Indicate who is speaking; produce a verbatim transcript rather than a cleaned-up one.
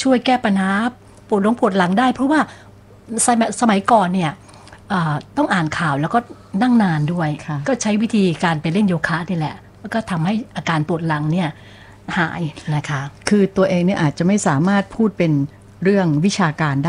Speaker 1: ช่วยแก้ปัญหาปวดหลังปวดหลังได้เพราะว่าสมัยสมัยก่อนเนี่ยต้องอ่านข่าวแล้วก็นั่งนานด้วยก็ใช้วิธีการไปเล่นโยคะนี่แหละแล้วก็ทำให้อาการปวดหลังเนี่ยหายนะคะ
Speaker 2: คือตัวเองเนี่ยอาจจะไม่สามารถพูดเป็นเรื่องวิชาการได้